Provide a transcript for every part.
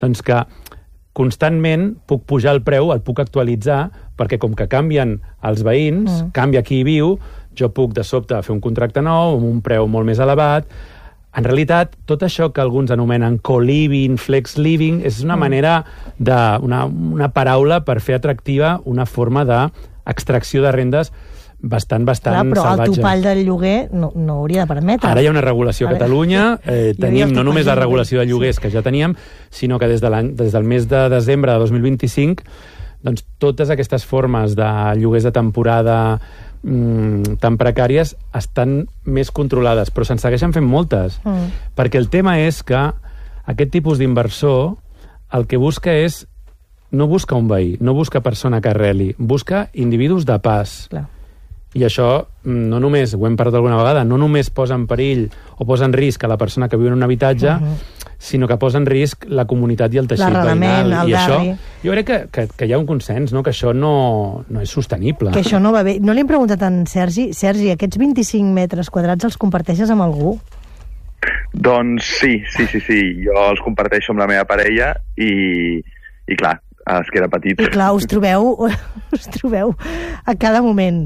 Doncs que constantment puc pujar el preu, el puc actualitzar, perquè com que canvien els veïns, canvia qui hi viu, jo puc de sobte fer un contracte nou amb un preu molt més elevat. En realitat, tot això que alguns anomenen co-living, flex-living, és una manera una paraula per fer atractiva una forma d'extracció de rendes bastant salvatge. Però el topall del lloguer no hauria de permetre. Ara hi ha una regulació a Catalunya, tenim no només la regulació de lloguers que ja teníem, sinó que des del mes de desembre de 2025 doncs totes aquestes formes de lloguers de temporada tan precàries estan més controlades, però se'n segueixen fent moltes, perquè el tema és que aquest tipus d'inversor el que busca és, no busca un veí, no busca persona que arreli, busca individus de pas. Clar. I això, no només, ho hem parlat alguna vegada, no només posa en perill o posa en risc a la persona que viu en un habitatge, sinó que posa en risc la comunitat i el teixit veïnal. I això, jo crec que hi ha un consens, no? Que això no és sostenible. Que això no va bé. No li hem preguntat a en Sergi, aquests 25 metres quadrats els comparteixes amb algú? Doncs sí. Jo els comparteixo amb la meva parella i clar, es queda petit. I clar, us trobeu a cada moment.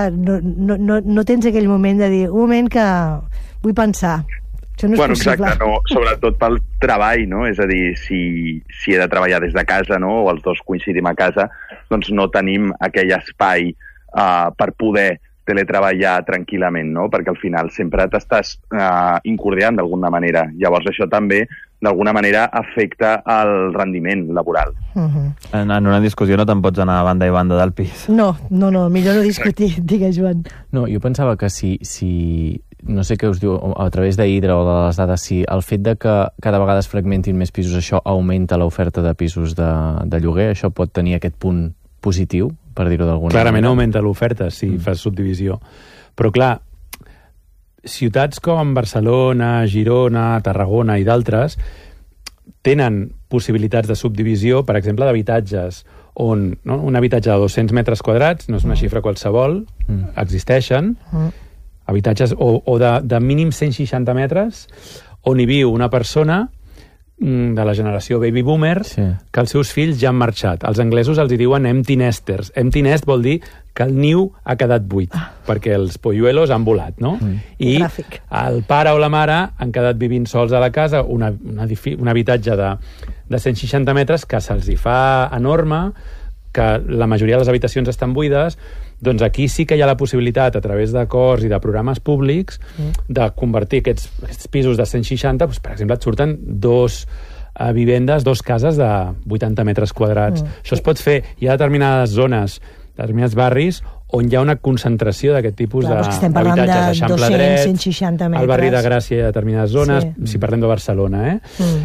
No tens aquell moment de dir, un moment que vull pensar. Això no és possible. Exacte, sobretot pel treball, no? És a dir, si he de treballar des de casa, no? O els dos coincidim a casa, doncs no tenim aquell espai per poder teletreballar tranquil·lament, no? Perquè al final sempre t'estàs incordiant d'alguna manera. Llavors això també d'alguna manera afecta el rendiment laboral. En una discussió no te'n pots anar a banda i banda del pis. No, millor no discutir, digues, Joan. No, jo pensava que si no sé què us diu a través d'Hidra o de les dades, si el fet de que cada vegada es fragmentin més pisos, això augmenta l'oferta de pisos de lloguer, això pot tenir aquest punt positiu, per dir-ho d'alguna manera. Clarament augmenta l'oferta si fas subdivisió. Però clar, ciutats com Barcelona, Girona, Tarragona i d'altres tenen possibilitats de subdivisió, per exemple, d'habitatges on un habitatge de 200 metres quadrats, no és una xifra qualsevol, existeixen, habitatges o de mínim 160 metres on hi viu una persona de la generació baby boomer que els seus fills ja han marxat. Els anglesos els hi diuen empty nesters. Empty nest vol dir que el niu ha quedat buit, perquè els polluelos han volat, no? I el pare o la mare han quedat vivint sols a la casa, un habitatge de 160 metres que se'ls hi fa enorme, que la majoria de les habitacions estan buides. Doncs aquí sí que hi ha la possibilitat, a través d'acords i de programes públics, de convertir aquests pisos de 160, doncs, per exemple, et surten dos vivendes, dos cases de 80 metres quadrats. Això es pot fer. Hi ha determinades zones, determinats barris, on hi ha una concentració d'aquest tipus d'habitatges. Eixample Dret, 160 metres. Al barri de Gràcia hi ha determinades zones, si parlem de Barcelona,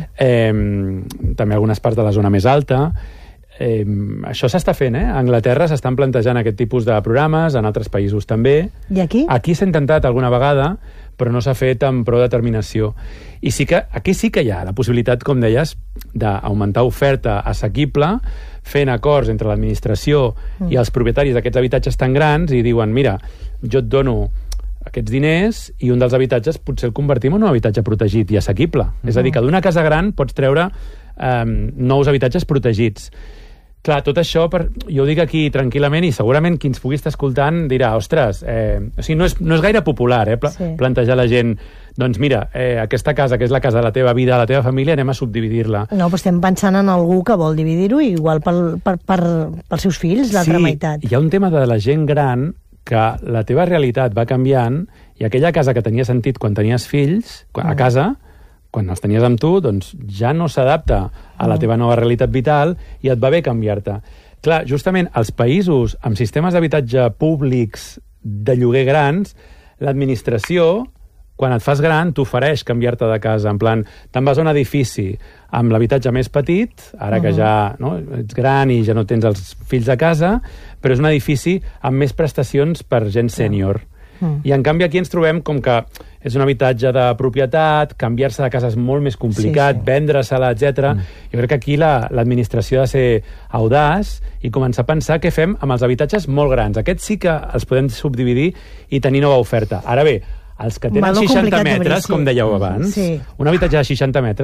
també algunes parts de la zona més alta. Això s'està fent, A Anglaterra s'estan plantejant aquest tipus de programes, en altres països també. I aquí? Aquí s'ha intentat alguna vegada, però no s'ha fet amb prou determinació. I aquí sí que hi ha la possibilitat, com deies, d'augmentar oferta assequible, fent acords entre l'administració i els propietaris d'aquests habitatges tan grans i diuen, mira, jo et dono aquests diners i un dels habitatges potser el convertim en un habitatge protegit i assequible. És a dir, que d'una casa gran pots treure nous habitatges protegits. Clar, tot això, jo ho dic aquí tranquil·lament i segurament qui ens pugui estar escoltant dirà, ostres, no és gaire popular plantejar a la gent, doncs mira, aquesta casa, que és la casa de la teva vida, de la teva família, anem a subdividir-la. No, però estem pensant en algú que vol dividir-ho igual pels seus fills, l'altra meitat. Sí, hi ha un tema de la gent gran que la teva realitat va canviant i aquella casa que tenia sentit quan tenies fills, a casa, quan els tenies amb tu, doncs ja no s'adapta a la teva nova realitat vital i et va bé canviar-te. Clar, justament els països amb sistemes d'habitatge públics de lloguer grans, l'administració, quan et fas gran, t'ofereix canviar-te de casa. En plan, te'n vas a un edifici amb l'habitatge més petit, ara que ja ets gran i ja no tens els fills a casa, però és un edifici amb més prestacions per gent sènior. I en canvi aquí ens trobem com que és un habitatge de propietat, canviar-se de casa és molt més complicat, vendre-se-la, etc. Jo crec que aquí l'administració ha de ser audaç i començar a pensar què fem amb els habitatges molt grans. Aquests sí que els podem subdividir i tenir nova oferta. Ara bé, els que tenen 60 metres, com dèieu abans, un habitatge de 60 metres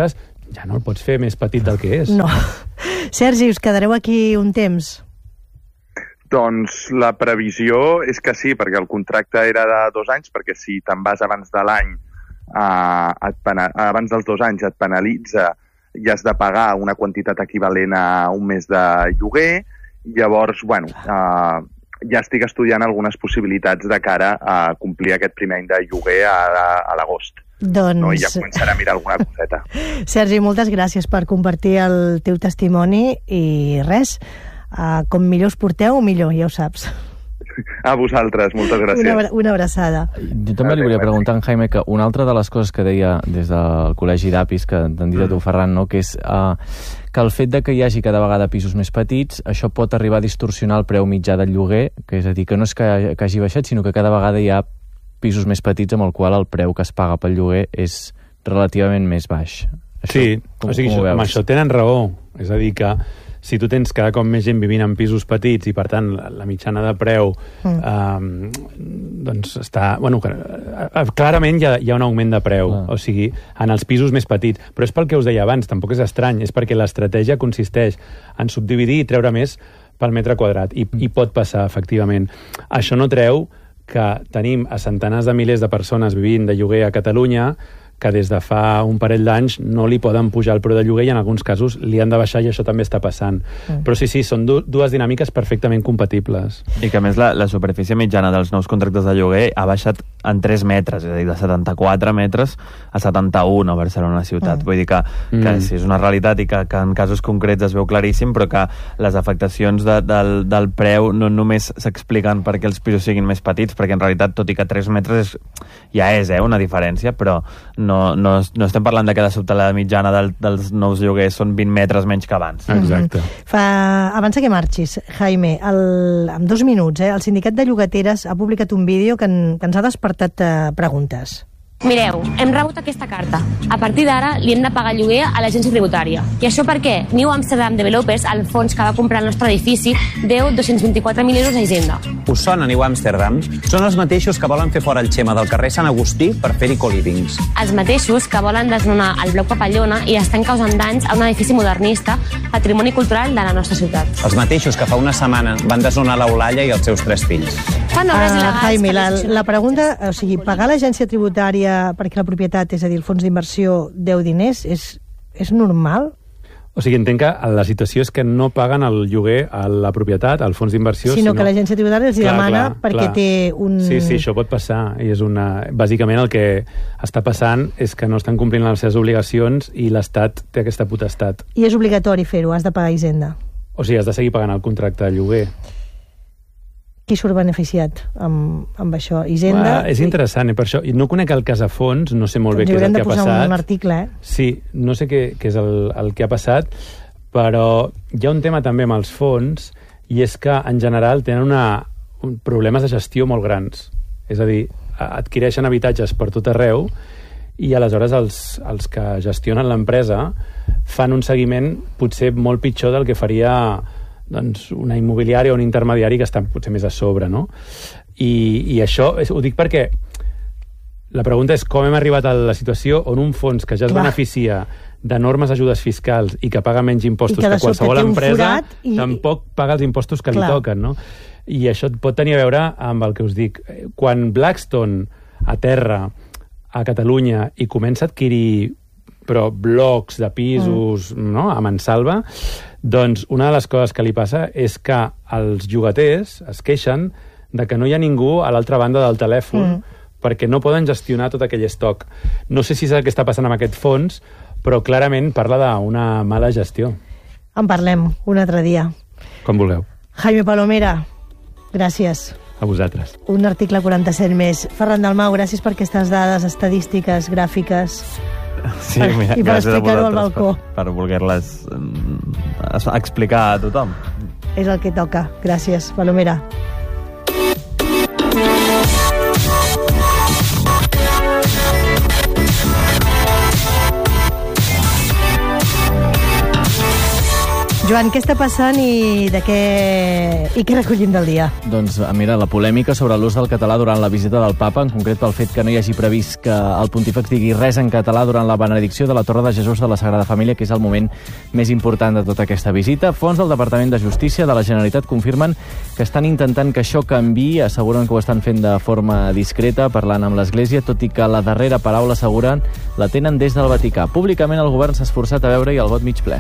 ja no el pots fer més petit del que és. No. Sergi, us quedareu aquí un temps? Doncs la previsió és que sí, perquè el contracte era de 2 anys, perquè si te'n vas abans de l'any, abans dels 2 anys et penalitza i has de pagar una quantitat equivalent a un mes de lloguer. Llavors, bueno, ja estic estudiant algunes possibilitats de cara a complir aquest primer any de lloguer a l'agost. Doncs... No? I ja començaré a mirar alguna coseta. Sergi, moltes gràcies per compartir el teu testimoni i res, com millor us porteu, millor, ja ho saps. A vosaltres, moltes gràcies. Una abraçada. Jo també li volia preguntar a en Jaime que una altra de les coses que deia des del Col·legi d'Apis, que t'han dit a tu, Ferran, no? Que és que el fet de que hi hagi cada vegada pisos més petits, això pot arribar a distorsionar el preu mitjà del lloguer, que és a dir, que no és que hagi baixat, sinó que cada vegada hi ha pisos més petits amb el qual el preu que es paga pel lloguer és relativament més baix. Això, sí, o sigui, amb això tenen raó. És a dir, que si tu tens cada cop més gent vivint en pisos petits i, per tant, la mitjana de preu doncs està... Bueno, clarament hi ha un augment de preu, o sigui, en els pisos més petits. Però és pel que us deia abans, tampoc és estrany, és perquè l'estratègia consisteix en subdividir i treure més pel metre quadrat. I pot passar, efectivament. Això no treu que tenim a centenars de milers de persones vivint de lloguer a Catalunya que des de fa un parell d'anys no li poden pujar el preu de lloguer i en alguns casos li han de baixar i això també està passant. Però sí, són dues dinàmiques perfectament compatibles. I que a més la superfície mitjana dels nous contractes de lloguer ha baixat en 3 metres, és a dir, de 74 metres a 71 a Barcelona ciutat. Vull dir que sí, és una realitat i que en casos concrets es veu claríssim, però que les afectacions del preu no només s'expliquen perquè els pisos siguin més petits, perquè en realitat, tot i que 3 metres ja és una diferència, però no estem parlant de que de sobte la mitjana dels nous lloguers són 20 metres menys que abans. Exacte. Abans que marxis, Jaime, en 2 minuts, el Sindicat de Llogateres ha publicat un vídeo que ens ha despertat preguntes. Mireu, hem rebut aquesta carta. A partir d'ara li hem de pagar lloguer a l'agència tributària. I això per què? New Amsterdam Developers, el fons que va comprar el nostre edifici, deu 224.000 euros a Hisenda. Us sona New Amsterdam? Són els mateixos que volen fer fora el Xema del carrer Sant Agustí per fer-hi co-livings. Els mateixos que volen desnonar el bloc Papallona i estan causant danys a un edifici modernista, patrimoni cultural de la nostra ciutat. Els mateixos que fa una setmana van desnonar l'Eulàlia i els seus 3 fills. Jaime, la pregunta, o sigui, pagar l'agència tributària perquè la propietat, és a dir, el fons d'inversió, deu diners, és normal? O sigui, entenc que la situació és que no paguen el lloguer a la propietat, al fons d'inversió, sinó que l'agència tributària els demana perquè té un... Sí, això pot passar. I és bàsicament el que està passant és que no estan complint les seves obligacions i l'Estat té aquesta potestat. I és obligatori fer-ho, has de pagar Hisenda. O sigui, has de seguir pagant el contracte de lloguer. Qui surt beneficiat amb això? Hisenda? És interessant, per això. No conec el cas a fons, no sé molt bé què és el que ha passat. Haurem de posar un article, Sí, no sé què és el que ha passat, però hi ha un tema també amb els fons, i és que, en general, tenen problemes de gestió molt grans. És a dir, adquireixen habitatges per tot arreu, i aleshores els que gestionen l'empresa fan un seguiment potser molt pitjor del que faria una immobiliària o un intermediari que està potser més a sobre, no? I això ho dic perquè la pregunta és com hem arribat a la situació on un fons que ja es beneficia d'enormes ajudes fiscals i que paga menys impostos que qualsevol empresa tampoc paga els impostos que li toquen, no? I això pot tenir a veure amb el que us dic. Quan Blackstone aterra a Catalunya i comença a adquirir blocs de pisos a mansalva, doncs una de les coses que li passa és que els llogaters es queixen de que no hi ha ningú a l'altra banda del telèfon perquè no poden gestionar tot aquell estoc. No sé si és el que està passant amb aquest fons, però clarament parla d'una mala gestió. En parlem un altre dia. Com vulgueu. Jaime Palomera, gràcies. A vosaltres. Un article 47 més. Ferran Dalmau, gràcies per aquestes dades estadístiques, gràfiques. Sí, mira, i per explicar-ho al balcó. Per voler-les explicar a tothom. És el que toca. Gràcies, Palomera. Joan, què està passant i què recollim del dia? Doncs mira, la polèmica sobre l'ús del català durant la visita del papa, en concret pel fet que no hi hagi previst que el pontífex digui res en català durant la benedicció de la Torre de Jesús de la Sagrada Família, que és el moment més important de tota aquesta visita. Fons del Departament de Justícia de la Generalitat confirmen que estan intentant que això canviï, asseguren que ho estan fent de forma discreta, parlant amb l'Església, tot i que la darrera paraula, asseguren, la tenen des del Vaticà. Públicament el govern s'ha esforçat a veure-hi el got mig ple.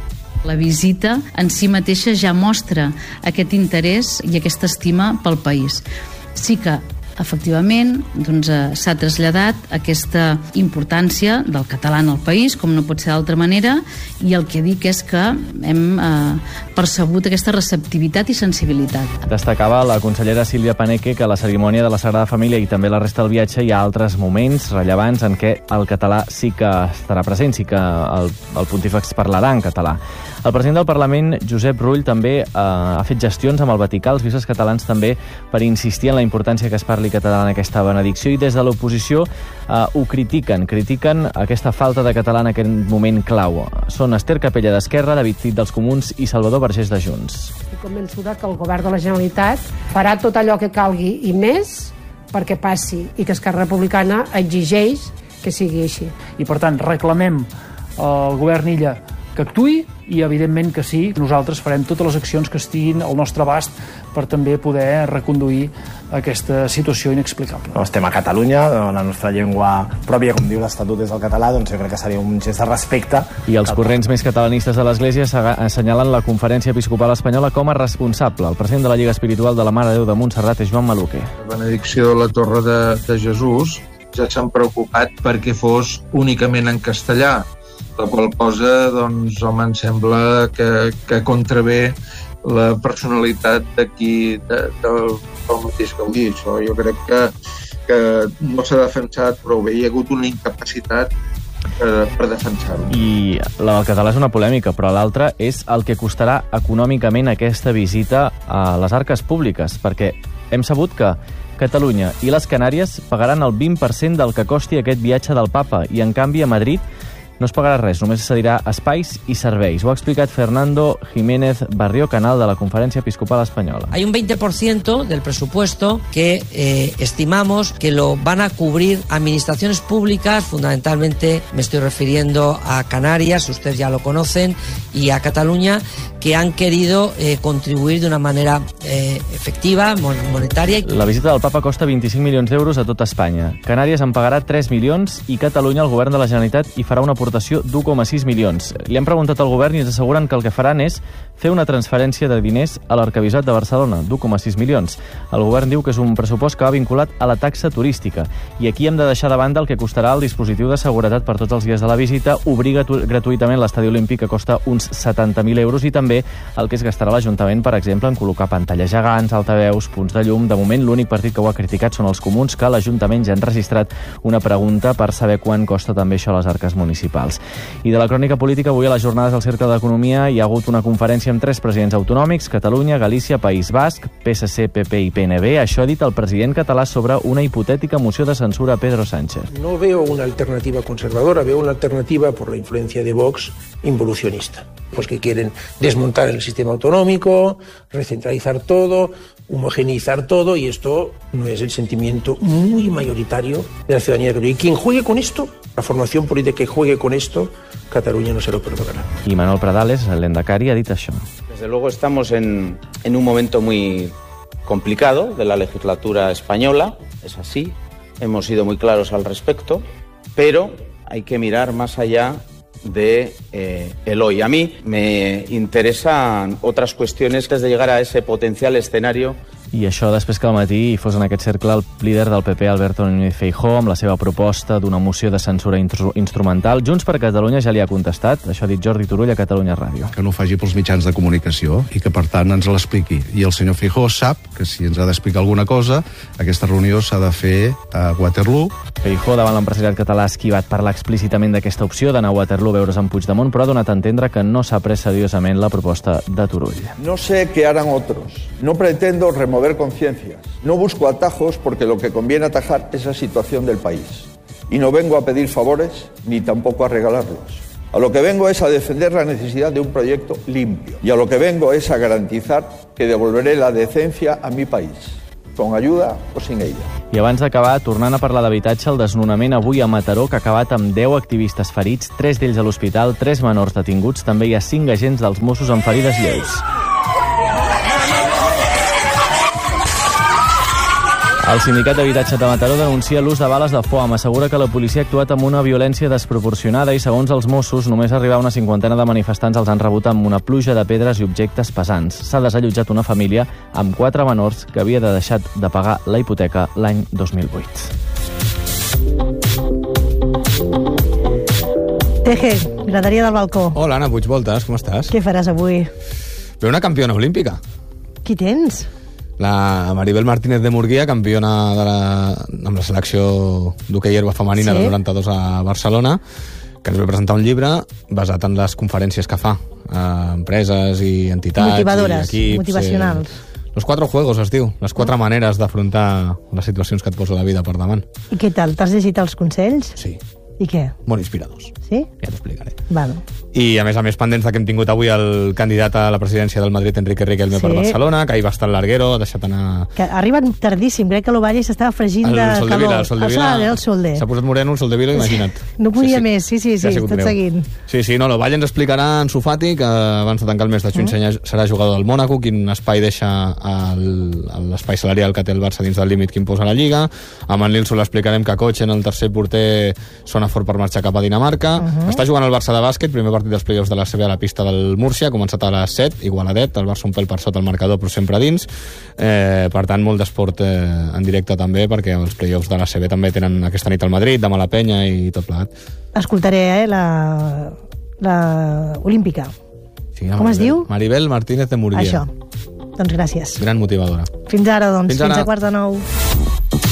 La visita en si mateixa ja mostra aquest interès i aquesta estima pel país. Sí que, efectivament, s'ha traslladat aquesta importància del català en el país, com no pot ser d'altra manera, i el que dic és que hem percebut aquesta receptivitat i sensibilitat. Destacava la consellera Sílvia Paneque que a la cerimònia de la Sagrada Família i també la resta del viatge hi ha altres moments rellevants en què el català sí que estarà present, sí que el pontífex parlarà en català. El president del Parlament, Josep Rull, també ha fet gestions amb el Vaticà, els bisbes catalans també, per insistir en la importància que es parli català en aquesta benedicció, i des de l'oposició ho critiquen aquesta falta de català en aquest moment clau. Són Esther Capella d'Esquerra, David Cid dels Comuns i Salvador Vergés de Junts. Estic convençuda que el govern de la Generalitat farà tot allò que calgui i més perquè passi, i que Esquerra Republicana exigeix que sigui així. I per tant reclamem al govern Illa que actuï, i evidentment que sí, nosaltres farem totes les accions que estiguin al nostre abast per també poder reconduir aquesta situació inexplicable. Estem a Catalunya, la nostra llengua pròpia, com diu l'Estatut, és el català, doncs jo crec que seria un gest de respecte. I els corrents més catalanistes de l'Església assenyalen la Conferència Episcopal Espanyola com a responsable. El president de la Lliga Espiritual de la Mare de Déu de Montserrat és Joan Maluque. La benedicció de la Torre de Jesús ja s'han preocupat perquè fos únicament en castellà, la qual cosa, doncs, home, em sembla que contravé la personalitat d'aquí, del mateix que ho dic. Jo crec que no s'ha defensat prou bé. Hi ha hagut una incapacitat per defensar-ho. I el català és una polèmica, però l'altra és el que costarà econòmicament aquesta visita a les arques públiques, perquè hem sabut que Catalunya i les Canàries pagaran el 20% del que costi aquest viatge del papa, i en canvi a Madrid no es pagarà res, només es cedirà espais i serveis. Ho ha explicat Fernando Jiménez Barrio, canal de la Conferencia Episcopal Española. Hay un 20% del presupuesto que estimamos que lo van a cubrir administraciones públicas, fundamentalmente me estoy refiriendo a Canarias, ustedes ya lo conocen, y a Cataluña, que han querido contribuir de una manera efectiva, monetaria. La visita del papa costa 25 milions d'euros a tot Espanya. Canàries en pagarà 3 milions i Catalunya, el govern de la Generalitat, hi farà una aportació d'1,6 milions. Li han preguntat al govern i ens asseguren que el que faran és fer una transferència de diners a l'Arquebisbat de Barcelona, d'1,6 milions. El govern diu que és un pressupost que va vinculat a la taxa turística. I aquí hem de deixar de banda el que costarà el dispositiu de seguretat per tots els dies de la visita, obrir gratuïtament l'estadi olímpic, que costa uns 70.000 euros, i també el que es gastarà l'Ajuntament, per exemple, en col·locar pantalles gegants, altaveus, punts de llum. De moment, l'únic partit que ho ha criticat són els Comuns, que l'Ajuntament ja han registrat una pregunta per saber quan costa també això a les arques municipals. I de la crònica política, avui a les jornades del Cercle d'Economia hi ha hagut una conferència amb 3 presidents autonòmics, Catalunya, Galícia, País Basc, PSC, PP i PNB. Això ha dit el president català sobre una hipotètica moció de censura a Pedro Sánchez. No veo una alternativa conservadora, veo una alternativa por la influencia de Vox involucionista. Pues que quieren desmontar el sistema autonómico, recentralizar todo, homogeneizar todo, y esto no es el sentimiento muy mayoritario de la ciudadanía de Cataluña. Y quien juegue con esto, la formación política que juegue con esto, Cataluña no se lo perdonará. Y Manuel Pradales, el lehendakari, ha dit això. Desde luego estamos en un momento muy complicado de la legislatura española, es así, hemos sido muy claros al respecto, pero hay que mirar más allá de el hoy. A mí me interesan otras cuestiones antes de llegar a ese potencial escenario. I això després que al matí fos en aquest cercle el líder del PP, Alberto Núñez Feijóo, amb la seva proposta d'una moció de censura instrumental. Junts per Catalunya ja li ha contestat, això ha dit Jordi Turull a Catalunya Ràdio. Que no ho faci pels mitjans de comunicació i que, per tant, ens l'expliqui. I el senyor Feijóo sap que si ens ha d'explicar alguna cosa, aquesta reunió s'ha de fer a Waterloo. Feijóo, davant l'empresariat català, ha esquivat parlar explícitament d'aquesta opció d'anar a Waterloo a veure's amb Puigdemont, però ha donat a entendre que no s'ha pres seriosament la proposta de Turull. No sé qué harán otros. No pretendo remover conciencias. No busco atajos porque lo que conviene atajar es la situación del país. Y no vengo a pedir favores ni tampoco a regalarlos. A lo que vengo es a defender la necesidad de un proyecto limpio. Y a lo que vengo es a garantizar que devolveré la decencia a mi país, con ayuda o sin ella. I abans d'acabar, tornant a parlar d'habitatge, el desnonament avui a Mataró, que ha acabat amb 10 activistes ferits, 3 d'ells a l'hospital, 3 menors detinguts. També hi ha 5 agents dels Mossos amb ferides lleus. El sindicat d'habitatge de Mataró denuncia l'ús de bales de foam. Assegura que la policia ha actuat amb una violència desproporcionada i, segons els Mossos, només arribar una cinquantena de manifestants els han rebut amb una pluja de pedres i objectes pesants. S'ha desallotjat una família amb 4 menors que havia deixat de pagar la hipoteca l'any 2008. Teje, graderia del balcó. Hola, Anna Puigvoltes, com estàs? Què faràs avui? Ve una campiona olímpica. Qui tens? La Maribel Martínez de Murguia, campiona amb la selecció d'hoquei herba femenina del 92 a Barcelona, que ens ve presentar un llibre basat en les conferències que fa a empreses i entitats motivadores, i equips. Motivacionals. Los 4 juegos, es diu. Les 4 maneres d'afrontar les situacions que et posa la vida per davant. I què tal? T'has llegit els consells? Sí. I què? Molt inspiradors. Sí? Ja t'explicaré. Vale. I, a més, pendents que hem tingut avui el candidat a la presidència del Madrid, Enrique Riquelme, per Barcelona, que ahir va estar al Larguero, ha deixat anar... Que arriben tardíssim, crec que l'Ovalle s'estava fregint de calor. El Solde. S'ha posat moreno el Soldevila, imagina't. No podia més, sí, tot seguint. Sí, l'Ovalle ens explicarà en Sofati, que abans de tancar el mes de juny serà jugador del Mònaco, quin espai deixa l'espai salarial que té el Barça dins del límit que imposa la Lliga. Amb en Nilsson l'explicarem que Kochen, el tercer porter, sona fort per marxar cap a Dinamarca. Està jugant el Barça de bàsquet, primer partit dels play-offs de la CB a la pista del Múrcia, ha començat a les 7, igualadet, el Barça un pèl per sota el marcador, però sempre dins. Per tant, molt d'esport en directe també, perquè els play-offs de la CB també tenen aquesta nit al Madrid, demà a la Penya i tot plegat. Escoltaré la olímpica. Sí, com es diu? Maribel Martínez de Murguia. Això. Doncs gràcies. Gran motivadora. Fins ara, doncs. Fins a 8:45.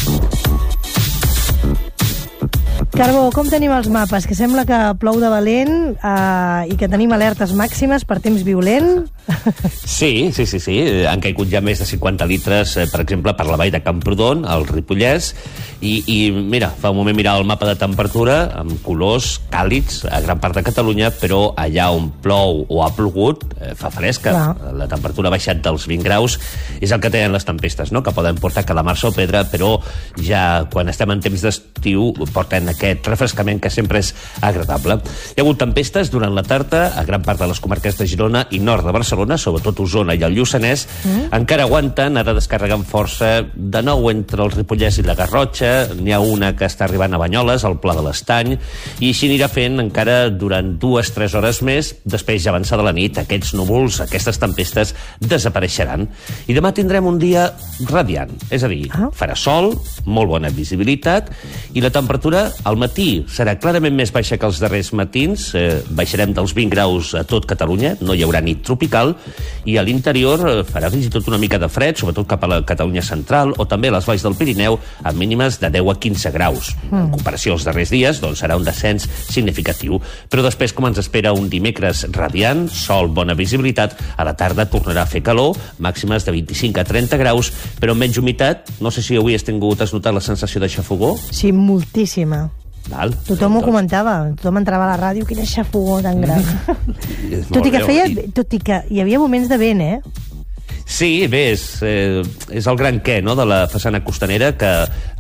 Carbó, com tenim els mapes? Que sembla que plou de valent i que tenim alertes màximes per temps violent. Sí. Han caigut ja més de 50 litres, per exemple, per la vall de Camprodon, al Ripollès, i mira, fa un moment mirava el mapa de temperatura amb colors càlids a gran part de Catalunya, però allà on plou o ha plogut fa fresca. La temperatura ha baixat dels 20 graus. És el que tenen les tempestes, no? Que poden portar calamarsa o pedra, però ja quan estem en temps d'estiu porten aquest refrescament que sempre és agradable. Hi ha hagut tempestes durant la tarda a gran part de les comarques de Girona i nord de Barcelona, sobretot Osona i el Lluçanès. Encara aguanten, ara descarregant força de nou entre el Ripollès i la Garrotxa. N'hi ha una que està arribant a Banyoles, al Pla de l'Estany, i així anirà fent encara durant 2-3 hores més. Després, ja avançada la nit, aquests núvols, aquestes tempestes desapareixeran. I demà tindrem un dia radiant, és a dir, farà sol, molt bona visibilitat, i la temperatura al matí serà clarament més baixa que els darrers matins. Baixarem dels 20 graus a tot Catalunya, no hi haurà nit tropical, i a l'interior farà fins i tot una mica de fred, sobretot cap a la Catalunya central o també a les valls del Pirineu, amb mínimes de 10 a 15 graus. En comparació als darrers dies, doncs serà un descens significatiu. Però després, com ens espera un dimecres radiant, sol, bona visibilitat, a la tarda tornarà a fer calor, màximes de 25 a 30 graus, però amb menys humitat. No sé si avui has notat la sensació de xafogó. Sí, moltíssima. Tothom ho comentava, tothom entrava a la ràdio, quin xafogó tan gran. Tot i que hi havia moments de vent, Sí, bé, és el gran què, no?, de la façana costanera, que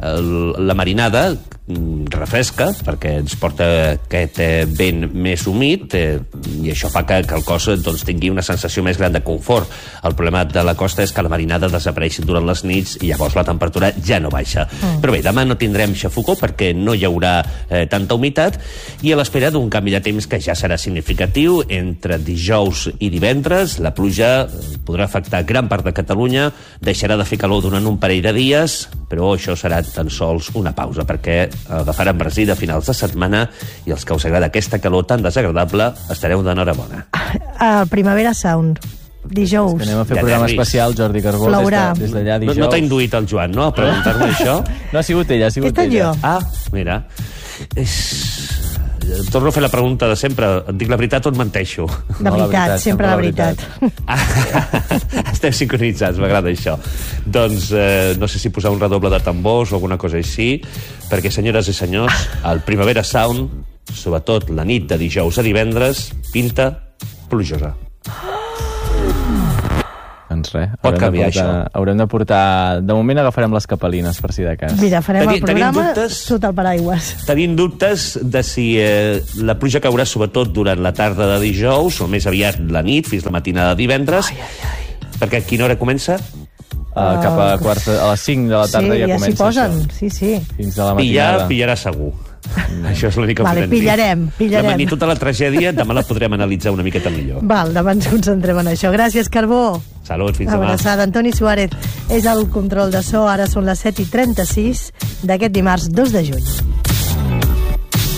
la marinada refresca, perquè ens porta aquest vent més humit, i això fa que el cos tingui una sensació més gran de confort. El problema de la costa és que la marinada desapareix durant les nits i llavors la temperatura ja no baixa. Però bé, demà no tindrem xafogó perquè no hi haurà tanta humitat, i a l'espera d'un canvi de temps que ja serà significatiu. Entre dijous i divendres la pluja podrà afectar gran part de Catalunya, deixarà de fer calor durant un parell de dies, però això serà tan sols una pausa, perquè agafaran brasida a finals de setmana, i els que us agrada aquesta calor tan desagradable estareu d'enhorabona. Primavera Sound, dijous. Anem a fer programa especial, Jordi Carbó, des d'allà dijous. No t'ha induït el Joan, no?, a preguntar-me això? No, ha sigut ella, ha sigut ella. Mira, torno a fer la pregunta de sempre. Et dic la veritat o et menteixo? La veritat, sempre la veritat. Estem sincronitzats, m'agrada això. Doncs no sé si posar un redoble de tambors o alguna cosa així, perquè, senyores i senyors, el Primavera Sound sobretot la nit de dijous a divendres, pinta plujosa. Doncs res, Pot canviar haurem de portar... De moment agafarem les capelines, per si de cas. Mira, farem el programa sota el paraigües. Tenim dubtes de si la pluja caurà sobretot durant la tarda de dijous o més aviat la nit, fins la matinada de divendres. Perquè a quina hora comença? Cap a les 5 de la tarda ja comença s'hi posen, això. Sí. Fins a la matinada. Pillarà segur. Això és l'únic que Vale, podem dir. pillarem. Demà ni tota la tragèdia, demà la podrem analitzar una miqueta millor. Val, demà ens concentrem en això. Gràcies, Carbó. Salut, fins demà. Abraçada. Antoni Suárez és el control de so. Ara són les 7:36 d'aquest dimarts 2 de juny.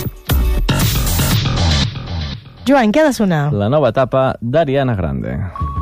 Joan, què ha de sonar? La nova etapa d'Ariana Grande.